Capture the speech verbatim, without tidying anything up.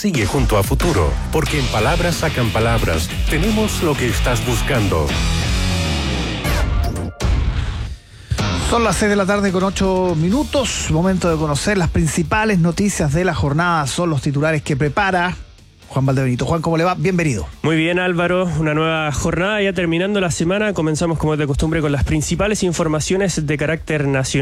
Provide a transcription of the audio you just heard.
Sigue junto a Futuro, porque en palabras sacan palabras. Tenemos lo que estás buscando. Son las seis de la tarde con ocho minutos. Momento de conocer las principales noticias de la jornada. Son los titulares que prepara Juan Valdebenito. Juan, ¿cómo le va? Bienvenido. Muy bien, Álvaro. Una nueva jornada ya terminando la semana. Comenzamos como es de costumbre con las principales informaciones de carácter nacional.